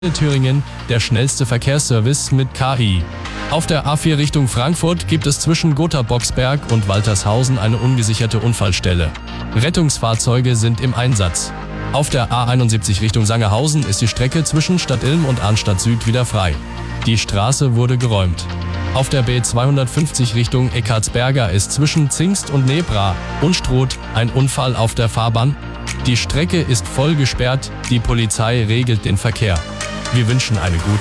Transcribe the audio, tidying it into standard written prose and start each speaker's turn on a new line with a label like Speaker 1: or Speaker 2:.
Speaker 1: Thüringen der schnellste Verkehrsservice mit KI. Auf der A4 Richtung Frankfurt gibt es zwischen Gotha-Boxberg und Waltershausen eine ungesicherte Unfallstelle. Rettungsfahrzeuge sind im Einsatz. Auf der A71 Richtung Sangerhausen ist die Strecke zwischen Stadtilm und Arnstadt Süd wieder frei. Die Straße wurde geräumt. Auf der B250 Richtung Eckartsberger ist zwischen Zingst und Nebra Unstrut ein Unfall auf der Fahrbahn. Die Strecke ist voll gesperrt, die Polizei regelt den Verkehr. Wir wünschen eine gute